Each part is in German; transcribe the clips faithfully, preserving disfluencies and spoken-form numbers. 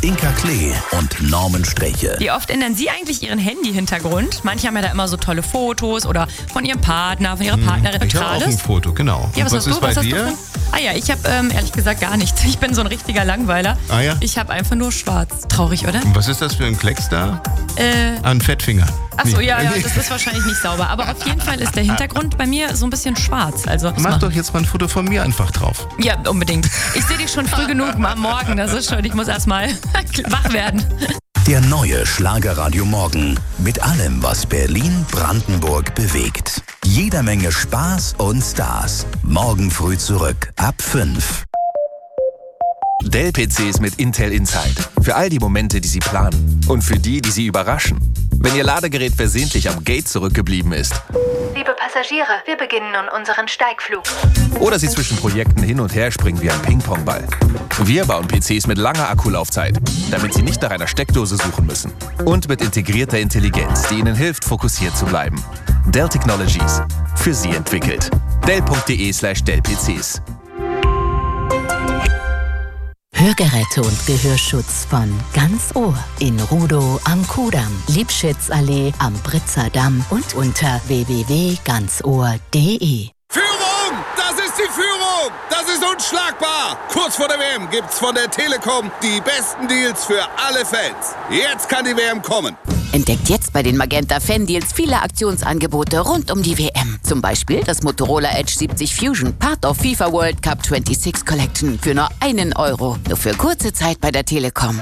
Inka Klee und Norman Sträche. Wie oft ändern Sie eigentlich Ihren Handy-Hintergrund? Manche haben ja da immer so tolle Fotos oder von ihrem Partner, von ihrer Partnerin. Ich habe auch ein Foto, genau. Ja, was, was ist du? bei was dir? Ah ja, ich habe ähm, ehrlich gesagt gar nichts. Ich bin so ein richtiger Langweiler. Ah ja? Ich habe einfach nur schwarz. Traurig, oder? Und was ist das für ein Klecks da? Äh, Ah, ein Fettfinger. Achso, ja, ja, das ist wahrscheinlich nicht sauber. Aber auf jeden Fall ist der Hintergrund bei mir so ein bisschen schwarz. Also, Mach doch jetzt mal ein Foto von mir einfach drauf. Ja, unbedingt. Ich sehe dich schon früh genug am Morgen. Das ist schon, ich muss erst mal wach werden. Der neue Schlagerradio Morgen mit allem, was Berlin-Brandenburg bewegt. Jeder Menge Spaß und Stars. Morgen früh zurück ab fünf. Dell-P Cs mit Intel Inside. Für all die Momente, die Sie planen. Und für die, die Sie überraschen. Wenn Ihr Ladegerät versehentlich am Gate zurückgeblieben ist. Liebe Passagiere, wir beginnen nun unseren Steigflug. Oder Sie zwischen Projekten hin und her springen wie ein Ping-Pong-Ball. Wir bauen P Cs mit langer Akkulaufzeit, damit Sie nicht nach einer Steckdose suchen müssen. Und mit integrierter Intelligenz, die Ihnen hilft, fokussiert zu bleiben. Dell Technologies. Für Sie entwickelt. Dell.de slash Dell-PCs. Hörgeräte und Gehörschutz von Ganz Ohr in Rudow am Kudamm, Liebschitzallee am Britzer Damm und unter w w w punkt ganz ohr punkt d e. Führung! Das ist die Führung! Das ist unschlagbar! Kurz vor der W M gibt's von der Telekom die besten Deals für alle Fans. Jetzt kann die W M kommen. Entdeckt jetzt bei den Magenta Fan-Deals viele Aktionsangebote rund um die W M. Zum Beispiel das Motorola Edge siebzig Fusion, Part of FIFA World Cup sechsundzwanzig Collection für nur einen Euro. Nur für kurze Zeit bei der Telekom.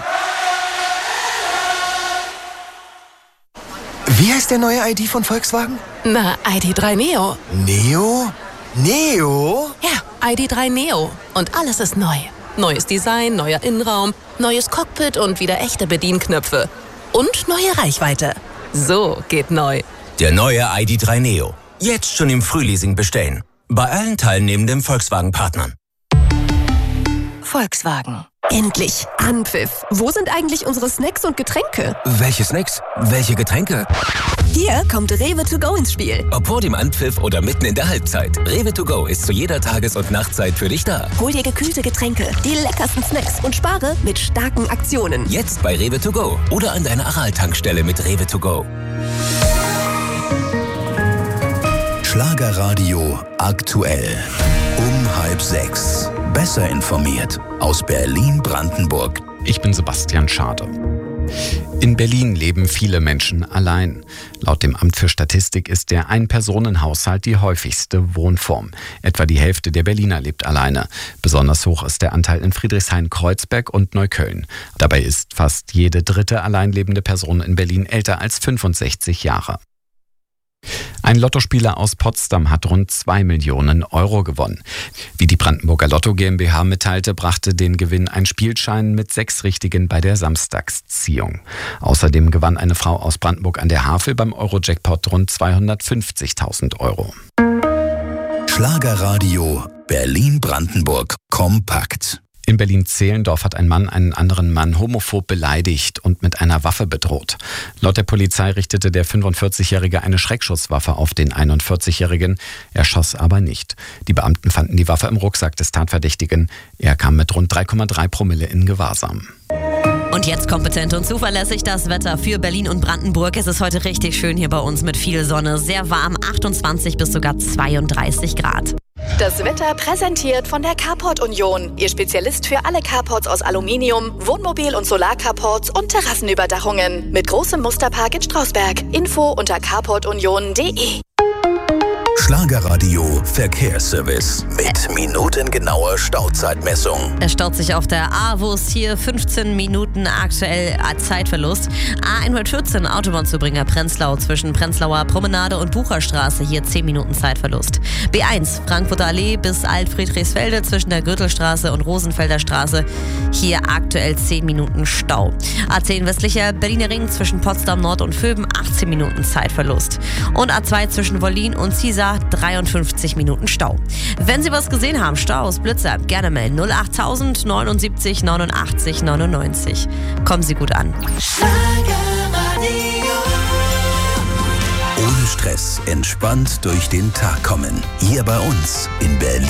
Wie heißt der neue I D von Volkswagen? Na, I D drei Neo. Neo? Neo? Ja, I D drei Neo. Und alles ist neu. Neues Design, neuer Innenraum, neues Cockpit und wieder echte Bedienknöpfe. Und neue Reichweite. So geht neu. Der neue I D drei Neo. Jetzt schon im Frühleasing bestellen. Bei allen teilnehmenden Volkswagen-Partnern. Volkswagen. Endlich. Anpfiff. Wo sind eigentlich unsere Snacks und Getränke? Welche Snacks? Welche Getränke? Hier kommt Rewe to go ins Spiel. Ob vor dem Anpfiff oder mitten in der Halbzeit. Rewe to go ist zu jeder Tages- und Nachtzeit für dich da. Hol dir gekühlte Getränke, die leckersten Snacks und spare mit starken Aktionen. Jetzt bei Rewe to go oder an deiner Aral-Tankstelle mit Rewe to go. Schlagerradio aktuell. Um halb sechs. Besser informiert aus Berlin-Brandenburg. Ich bin Sebastian Schade. In Berlin leben viele Menschen allein. Laut dem Amt für Statistik ist der Ein-Personen-Haushalt die häufigste Wohnform. Etwa die Hälfte der Berliner lebt alleine. Besonders hoch ist der Anteil in Friedrichshain-Kreuzberg und Neukölln. Dabei ist fast jede dritte allein lebende Person in Berlin älter als fünfundsechzig Jahre. Ein Lottospieler aus Potsdam hat rund zwei Millionen Euro gewonnen. Wie die Brandenburger Lotto GmbH mitteilte, brachte den Gewinn ein Spielschein mit sechs Richtigen bei der Samstagsziehung. Außerdem gewann eine Frau aus Brandenburg an der Havel beim Euro-Jackpot rund zweihundertfünfzigtausend Euro. Schlagerradio Berlin-Brandenburg kompakt. In Berlin-Zehlendorf hat ein Mann einen anderen Mann homophob beleidigt und mit einer Waffe bedroht. Laut der Polizei richtete der fünfundvierzigjährige eine Schreckschusswaffe auf den einundvierzigjährigen. Er schoss aber nicht. Die Beamten fanden die Waffe im Rucksack des Tatverdächtigen. Er kam mit rund drei Komma drei Promille in Gewahrsam. Und jetzt kompetent und zuverlässig das Wetter für Berlin und Brandenburg. Es ist heute richtig schön hier bei uns mit viel Sonne. Sehr warm, achtundzwanzig bis sogar zweiunddreißig Grad. Das Wetter präsentiert von der Carport Union. Ihr Spezialist für alle Carports aus Aluminium, Wohnmobil- und Solarcarports und Terrassenüberdachungen. Mit großem Musterpark in Strausberg. Info unter carport union punkt de. Schlagerradio Verkehrsservice mit minutengenauer Stauzeitmessung. Es staut sich auf der A-Wurst hier fünfzehn Minuten aktuell Zeitverlust. A hundertvierzehn Autobahnzubringer Prenzlau zwischen Prenzlauer Promenade und Bucherstraße hier zehn Minuten Zeitverlust. B eins Frankfurter Allee bis Alt-Friedrichsfelde zwischen der Gürtelstraße und Rosenfelder Straße hier aktuell zehn Minuten Stau. A zehn westlicher Berliner Ring zwischen Potsdam Nord und Vöben achtzehn Minuten Zeitverlust. Und A zwei zwischen Wollin und Ziesar dreiundfünfzig Minuten Stau. Wenn Sie was gesehen haben, Staus, Blitzer, gerne melden. null achttausend neunundsiebzig neunundachtzig neunundneunzig. Kommen Sie gut an. Ohne Stress, entspannt durch den Tag kommen. Hier bei uns in Berlin.